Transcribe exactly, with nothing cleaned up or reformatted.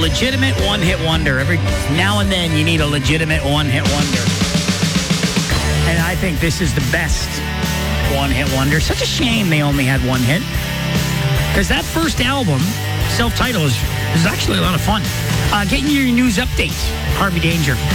legitimate one-hit wonder. Every now and then you need a legitimate one-hit wonder. And I think this is the best one-hit wonder. Such a shame they only had one hit. Because that first album, self-titled, is, is actually a lot of fun. Uh, getting your news updates. Harvey Danger.